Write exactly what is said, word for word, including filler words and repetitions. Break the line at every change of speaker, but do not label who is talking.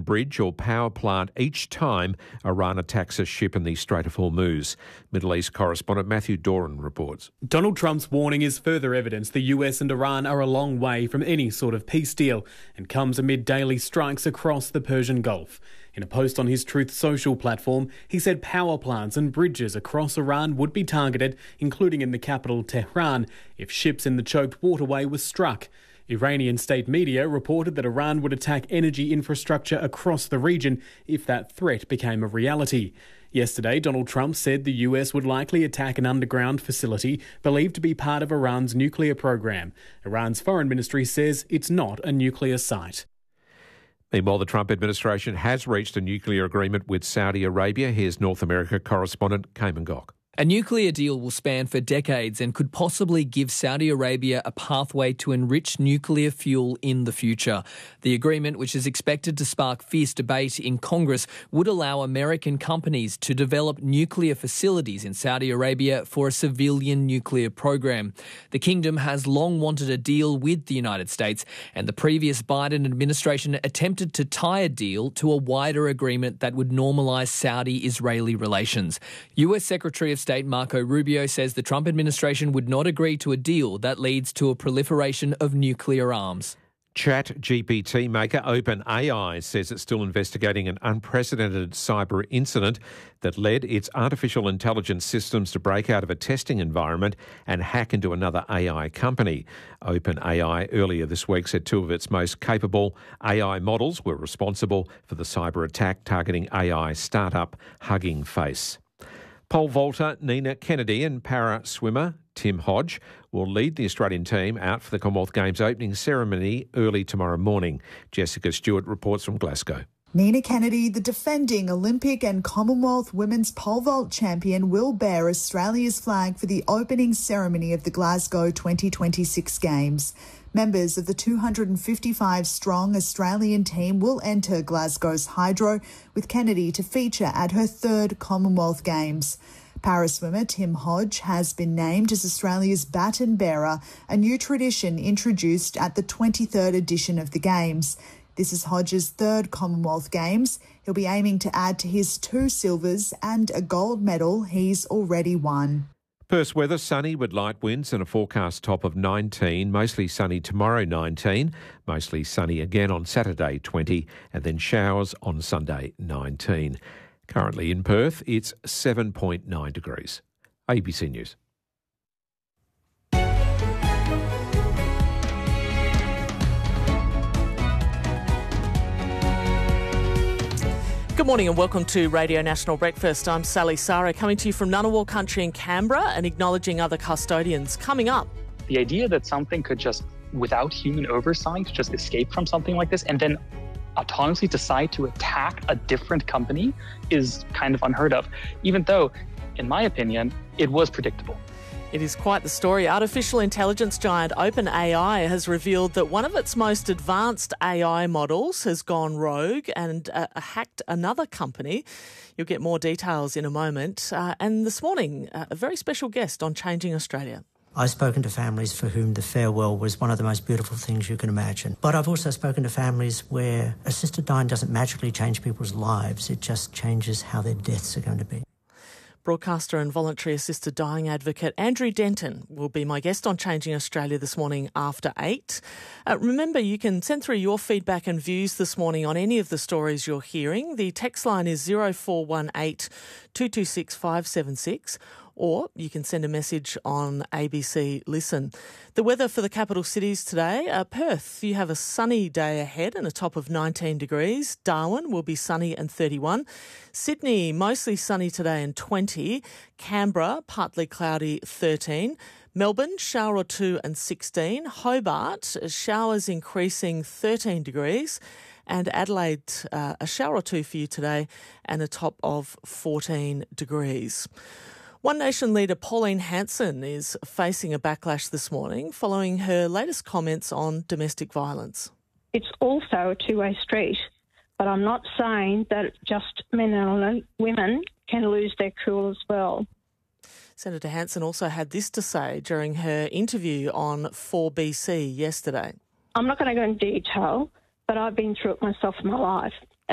bridge or power plant each time Iran attacks a ship in the Strait of Hormuz. Middle East correspondent Matthew Doran reports.
Donald Trump's warning is further evidence the U S and Iran are a long way from any sort of peace deal and comes amid daily strikes across the Persian Gulf. In a post on his Truth Social platform, he said power plants and bridges across Iran would be targeted, including in the capital Tehran, if ships in the choked waterway were struck. Iranian state media reported that Iran would attack energy infrastructure across the region if that threat became a reality. Yesterday, Donald Trump said the U S would likely attack an underground facility believed to be part of Iran's nuclear program. Iran's foreign ministry says it's not a nuclear site.
Meanwhile, the Trump administration has reached a nuclear agreement with Saudi Arabia. Here's North America correspondent Cayman Gok.
A nuclear deal will span for decades and could possibly give Saudi Arabia a pathway to enrich nuclear fuel in the future. The agreement, which is expected to spark fierce debate in Congress, would allow American companies to develop nuclear facilities in Saudi Arabia for a civilian nuclear program. The kingdom has long wanted a deal with the United States, and the previous Biden administration attempted to tie a deal to a wider agreement that would normalise Saudi-Israeli relations. U S Secretary of State Marco Rubio says the Trump administration would not agree to a deal that leads to a proliferation of nuclear arms.
Chat G P T maker OpenAI says it's still investigating an unprecedented cyber incident that led its artificial intelligence systems to break out of a testing environment and hack into another A I company. OpenAI earlier this week said two of its most capable A I models were responsible for the cyber attack targeting A I startup Hugging Face. Pole vaulter Nina Kennedy and para swimmer Tim Hodge will lead the Australian team out for the Commonwealth Games opening ceremony early tomorrow morning. Jessica Stewart reports from Glasgow.
Nina Kennedy, the defending Olympic and Commonwealth women's pole vault champion, will bear Australia's flag for the opening ceremony of the Glasgow twenty twenty-six Games. Members of the two hundred fifty-five strong Australian team will enter Glasgow's Hydro, with Kennedy to feature at her third Commonwealth Games. Paraswimmer Tim Hodge has been named as Australia's baton bearer, a new tradition introduced at the twenty-third edition of the Games. This is Hodge's third Commonwealth Games. He'll be aiming to add to his two silvers and a gold medal he's already won.
Perth weather, sunny with light winds and a forecast top of nineteen. Mostly sunny tomorrow, nineteen. Mostly sunny again on Saturday, twenty. And then showers on Sunday, nineteen. Currently in Perth, it's seven point nine degrees. A B C News.
Good morning and welcome to Radio National Breakfast. I'm Sally Sara, coming to you from Ngunnawal country in Canberra and acknowledging other custodians. Coming up.
The idea that something could just, without human oversight, just escape from something like this and then autonomously decide to attack a different company is kind of unheard of, even though, in my opinion, it was predictable.
It is quite the story. Artificial intelligence giant OpenAI has revealed that one of its most advanced A I models has gone rogue and uh, hacked another company. You'll get more details in a moment. Uh, and this morning, uh, a very special guest on Changing Australia.
I've spoken to families for whom the farewell was one of the most beautiful things you can imagine. But I've also spoken to families where assisted dying doesn't magically change people's lives. It just changes how their deaths are going to be.
Broadcaster and voluntary assisted dying advocate Andrew Denton will be my guest on Changing Australia this morning after eight. Uh, remember, you can send through your feedback and views this morning on any of the stories you're hearing. The text line is zero four one eight, two two six, five seven six, or you can send a message on A B C Listen. The weather for the capital cities today, uh, Perth, you have a sunny day ahead and a top of nineteen degrees. Darwin will be sunny and thirty-one. Sydney, mostly sunny today and twenty. Canberra, partly cloudy, thirteen. Melbourne, shower or two and sixteen. Hobart, showers increasing, thirteen degrees. And Adelaide, uh, a shower or two for you today and a top of fourteen degrees. One Nation leader Pauline Hanson is facing a backlash this morning following her latest comments on domestic violence.
It's also a two-way street, but I'm not saying that just men and women can lose their cool as well.
Senator Hanson also had this to say during her interview on four B C yesterday.
I'm not going to go into detail, but I've been through it myself in my life.